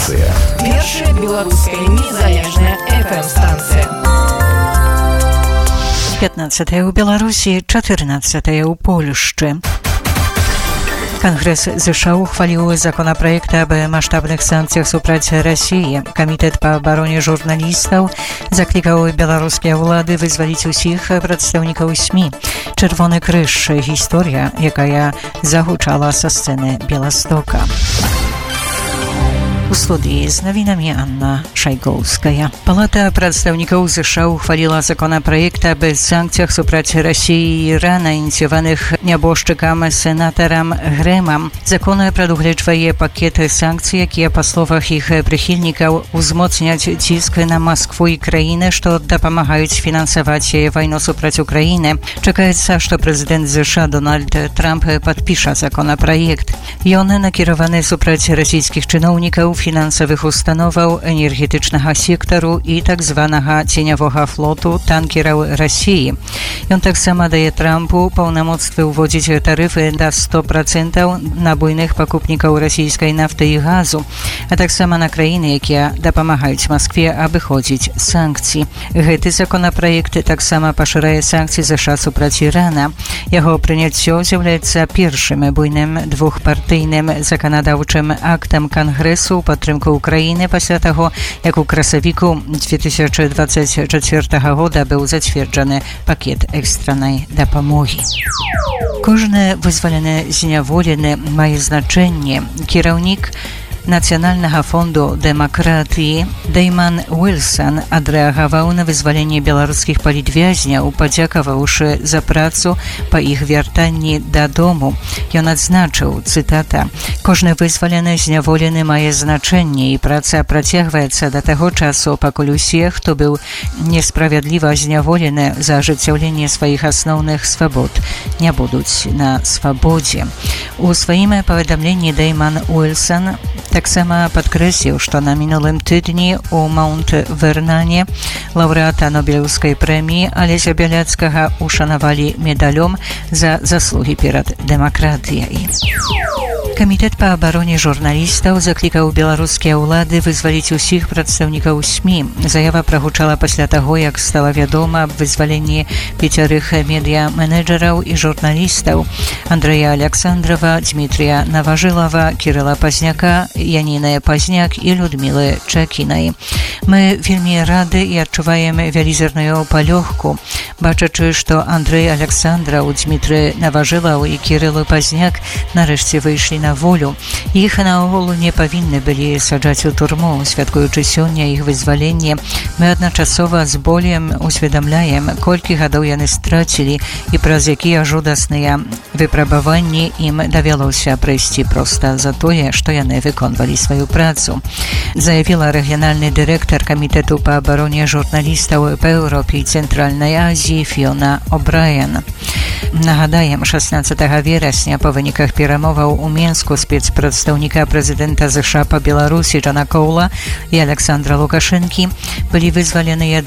станцыя. Першая беларуская незалежная FM-станцыя. 15 у Беларусі, 14 у Польшчы. Конгресс США ухвалил законопроект об масштабных санкциях супраць России. Комитет по обороне журналистов закликал белорусские улады вызволить усіх представников СМИ. Червоный крыж – история, якая загучала со сцены Белостока. У студии з новинами Анна Шайгоўская. Палата прадстаўнікоў США ухвалила законопроект об санкциях супраць России и Ирана, инициированных нябожчыкам сенатарам Грэмам. Закон прадугледжвае пакеты санкцый, якія, па словах іх прыхільнікаў, узмоцняць ціск на Москву и краіны, што дапамагаюць фінансаваць вайну супраць Украіны. Чакаецца, што прэзідэнт США Дональд Трамп падпіша законопроект. Ён накіраваны супраць расійскіх чыноўнікаў, фінансавых установаў, энергетычнага сектару і так званага ценявога флоту танкераў Расіі. Ён таксама дае Трампу паўнамоцтвы ўводзіць тарыфы да 100% на буйных пакупнікаў расійскай нафты і газу, а таксама на краіны, якія дапамагаюць Маскве абыходзіць санкцыі. Гэты законопроект таксама пашырае санкцыі США супраць Ірана. Яго прыняццё з'яўляецца першым буйным двухпартыйным заканадаўчым актам Кангрэсу падтрымку Украіны пасля таго, як у красавіку 2024 года быў зацверджаны пакет экстраннай дапамогі. Кожны вызвалены зняволены мае значэнне. Кіраўнік Нацыянальнага фонду дэмакратыі Дэйман Уілсан адрэагаваў на вызваленне беларускіх палітвязняў, падзякаваўшы за працу па іх вяртанні дадому. Ён адзначыў, цытата: «Кожны вызвалены зняволены мае значэнне, і праца працягваецца да таго часу, пакуль усе, хто быў несправядліва зняволены за ажыццяўленне сваіх асноўных свабод, не будуць на свабодзе». У сваім паведамленні Дэйман Уілсан таксама падкрэсліў, што на мінулым тыдні у Маунт-Вернане лаўрэата Нобелеўскай прэміі Алеся Бяляцкага ушанавалі медалём за заслугі перад дэмакратыяй. Камітэт па абароне журналістаў заклікаў беларускія ўлады вызваліць усіх прадстаўнікаў СМІ. Заява прагучала пасля таго, як стала вядома аб вызваленні 5 медыа-менеджераў і журналістаў: Андрэя Александрова, Дмітрія Наважылава, Кірыла Пазняка, Яніны Пазняк і Людмілы Чакінай. Мы вельмі рады і адчуваем вялізерную палёгку, бачачы, што Андрэй Александраў, Дмітры Наважылаў і Кірылы Пазняк нарэшце выйшлі на волю. Іх наогул не павінны былі саджаць у турму. Святкуючы сёння іх вызваленне, мы адначасова з болем усведамляем, колькі гадоў яны страцілі і праз якія жудасныя выпрабаванні ім давялося прайсці проста за тое, што яны выконвалі сваю працу, заявіла рэгіянальны дырэктар камітэту па абароне журналістаў па Еўропе і Цэнтральнай Азіі Фіона О'Брайен. Нагадаем, 16 верасня па выніках перамоваў у Менску спецпрадстаўніка прэзідэнта США па Беларусі Джана Коула і Александра Лукашэнкі былі вызваленыя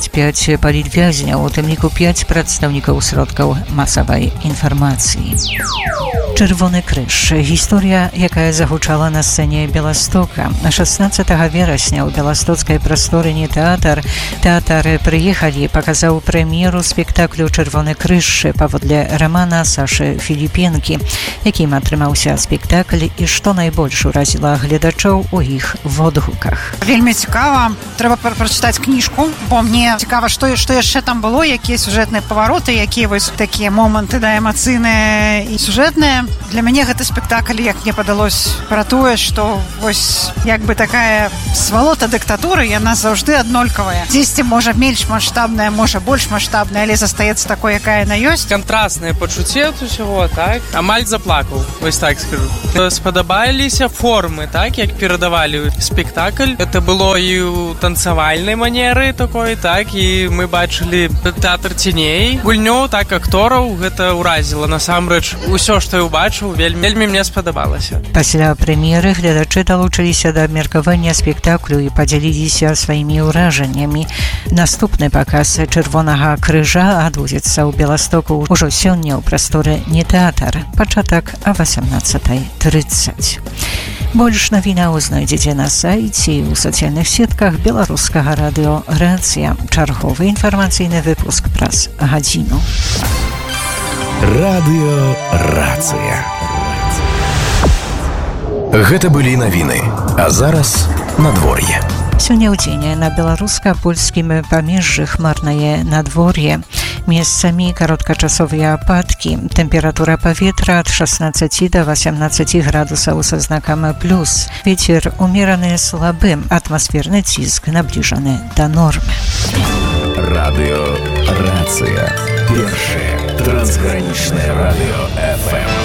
25 палітвязняў, у тым ліку 5 прадстаўнікаў сродкаў масавай інфармацыі. Чырвоны крыж. Гісторыя, якая загучала на сцэне Беластока. 16 верасня ў беластоцкай прасторыні тэатр прыехалі, паказаў прэм'еру спектаклю «Чырвоны крыж» паводле рамана Сашы Філіпенкі, якім атрымаўся спектакль і што найбольш уразіла гледачоў у іх водгуках. Вельмі цікава. Трэба прачытаць кніжку, бо мне цікава, што яшчэ там было, якія сюжэтныя павароты, якія вось такія моманты эмацыйныя і сюжэтныя. Для мяне гэты спектакль, як мне падалось, пра тое, што вось як бы такая свалота дыктатуры, яна заўжды аднолькавая. Дзесьці можа менш маштабная, можа больш маштабная, але застаецца такой, якая яна ёсць. Кантрастнае пачуцце ад усяго, так? Амаль заплакаў, вось так скажу. Спадабаліся формы, так, як перадавалі спектакль. Это было і ў танцавальнай манеры такой, так, і мы бачылі тэатр ценей. Гульню, так, актораў, гэта ўразіла. Насамрэч, усё, што я ўбачыў, вельмі мне спадабалася. Пасля прэм'еры гледачы далучыліся да абмеркавання спектаклю і падзяліліся сваімі ўражаннямі. Наступны паказ «Чырвонага крыжа» адбудзецца ў Беластоку ўжо сёння ў прасторы не тэатр. Пачатак о 18:30. Больш навінаў знойдзеце на сайце і ў сацыяльных сетках беларускага радыё «Рацыя». Чарговы інфармацыйны выпуск праз гадзіну. Радыё «Рацыя». Гэта былі навіны, а зараз надвор'е. Сёння ў дзень на беларуска-польскім памежжы хмарнае надвор'е. Месцамі кароткачасовыя ападкі. Тэмпература паветра ад 16 до 18 градусаў са знакам плюс. Вецер умераны слабы, атмасферны ціск набліжаны да нормы. Радыё «Рацыя». Першае трансгранічнае радыё FM.